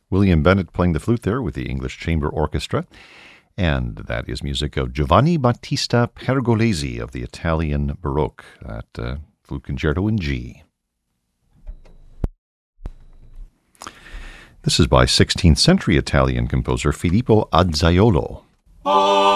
William Bennett playing the flute there with the English Chamber Orchestra. And that is music of Giovanni Battista Pergolesi of the Italian Baroque, that flute concerto in G. This is by 16th century Italian composer Filippo Azzaiolo.